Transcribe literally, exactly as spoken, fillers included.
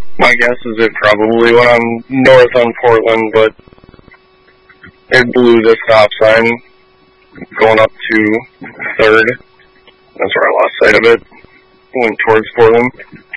My guess is it probably went on north on Portland, but it blew the stop sign going up to third. That's where I lost sight of it. Went towards Portland.